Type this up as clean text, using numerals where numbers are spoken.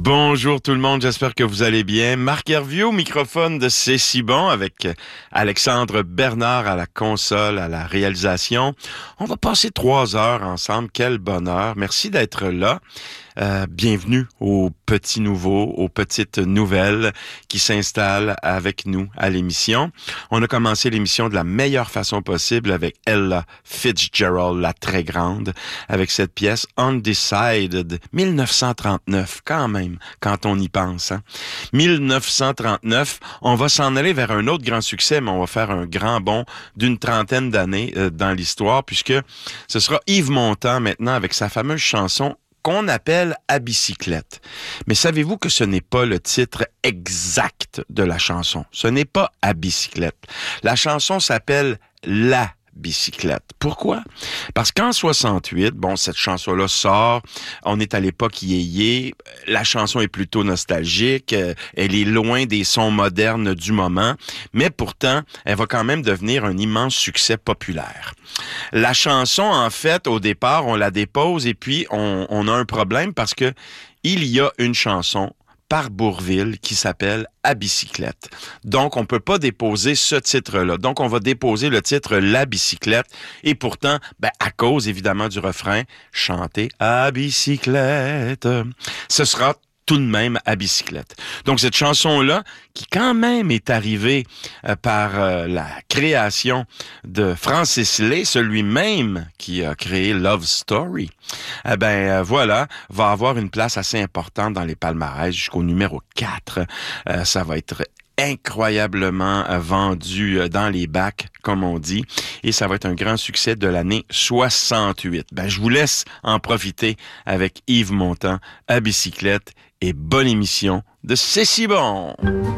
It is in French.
Bonjour tout le monde, j'espère que vous allez bien. Marc Hervieux au microphone de C'est si bon avec Alexandre Bernard à la console, à la réalisation. On va passer 3 heures ensemble, quel bonheur. Merci d'être là. Bienvenue aux petits nouveaux, aux petites nouvelles qui s'installent avec nous à l'émission. On a commencé l'émission de la meilleure façon possible avec Ella Fitzgerald, la très grande, avec cette pièce Undecided, 1939, quand même, quand on y pense. 1939, on va s'en aller vers un autre grand succès, mais on va faire un grand bond d'une trentaine d'années dans l'histoire, puisque ce sera Yves Montand maintenant avec sa fameuse chanson qu'on appelle « À bicyclette ». Mais savez-vous que ce n'est pas le titre exact de la chanson? Ce n'est pas « À bicyclette ». La chanson s'appelle « La bicyclette ». Pourquoi? Parce qu'en 68, cette chanson-là sort, on est à l'époque yéyé, la chanson est plutôt nostalgique, elle est loin des sons modernes du moment, mais pourtant, elle va quand même devenir un immense succès populaire. La chanson, en fait, au départ, on la dépose et puis on a un problème parce que il y a une chanson par Bourvil qui s'appelle « À bicyclette ». Donc, on peut pas déposer ce titre-là. Donc, on va déposer le titre « La bicyclette ». Et pourtant, à cause évidemment du refrain, chanter « À bicyclette », ce sera tout de même à bicyclette. Donc, cette chanson-là, qui quand même est arrivée par la création de Francis Lay, celui-même qui a créé Love Story, voilà, va avoir une place assez importante dans les palmarès jusqu'au numéro 4. Ça va être incroyablement vendu dans les bacs, comme on dit, et ça va être un grand succès de l'année 68. Je vous laisse en profiter avec Yves Montand, à bicyclette, et bonne émission de C'est si bon!